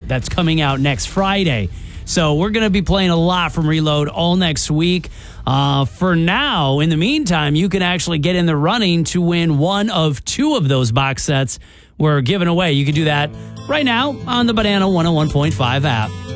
that's coming out next Friday. So we're going to be playing a lot from Reload all next week. For now, in the meantime, you can actually get in the running to win one of two of those box sets we're giving away. You can do that right now on the Banana 101.5 app.